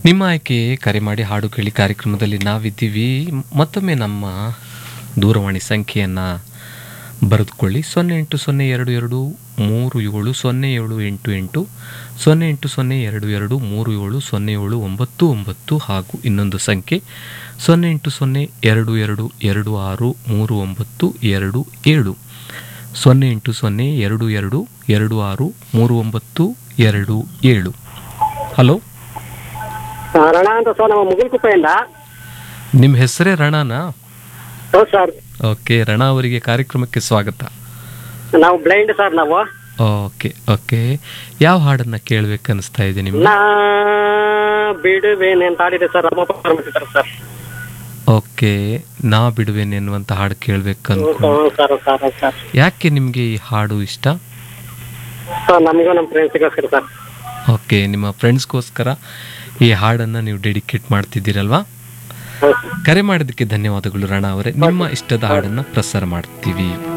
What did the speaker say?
ನಿಮ್ಮ ಆಯ್ಕೆ ಕರೆ ಮಾಡಿ ಹಾಡು ಕೇಳಿ ಕಾರ್ಯಕ್ರಮದಲ್ಲಿ ನಾವಿದ್ದೀವಿ. ಮತ್ತೊಮ್ಮೆ ನಮ್ಮ ದೂರವಾಣಿ ಸಂಖ್ಯೆಯನ್ನು ಬರೆದುಕೊಳ್ಳಿ. 0802237078 0802237079 ಹಾಗೂ ಇನ್ನೊಂದು ಸಂಖ್ಯೆ 080222639927 080222639927. ಹಲೋ, ರಣ ಅಂತ ಸರ್, ನಮ್ಮ ಮುಗುಲ್ಕುಪ್ಪೆಯಿಂದ. ನಿಮ್ಮ ಹೆಸರೇ ರಣನಾ? ಹೌದು ಸರ್. ಓಕೆ, ರಣ ಅವರಿಗೆ ಕಾರ್ಯಕ್ರಮಕ್ಕೆ ಸ್ವಾಗತ. ನಾವು ಬ್ಲೈಂಡ್ ಸರ್. ನಾವು ಓಕೆ ಓಕೆ ಯಾವ ಹಾಡನ್ನ ಕೇಳ್ಬೇಕು ಅನಿಸ್ತಾ ಇದೆ ನಿಮ್ಗೆ? ನಾ ಬಿಡುವೇನೆ ಅಂತ ಹಾಡಿದೆ sir, Ramappa Parameshwar sir. Okay, ನಾ ಬಿಡುವೇನೆ ಎನ್ನುವಂತ ಹಾಡು ಕೇಳ್ಬೇಕು ಅನ್ಕೊಂಡು. ಸರ್ ಸರ್ ಸರ್ ಯಾಕೆ ನಿಮ್ಗೆ ಈ ಹಾಡು ಇಷ್ಟ? ಸರ್ ನಮಗೂ ನಮ್ಮ ಫ್ರೆಂಡ್ಸ್ಗೋಸ್ಕರ ಸರ್. ಓಕೆ, ನಿಮ್ಮ ಫ್ರೆಂಡ್ಸ್ಗೋಸ್ಕರ ಈ ಹಾಡನ್ನ ನೀವು ಡೆಡಿಕೇಟ್ ಮಾಡ್ತಿದ್ದೀರಲ್ವಾ? ಹೌದು ಸರ್. ಕರೆ ಮಾಡಿದ್ದಕ್ಕೆ ಧನ್ಯವಾದಗಳು ರಣ ಅವರೇ. ನಿಮ್ಮ ಇಷ್ಟದ ಹಾಡನ್ನ ಪ್ರಸಾರ ಮಾಡ್ತೀವಿ.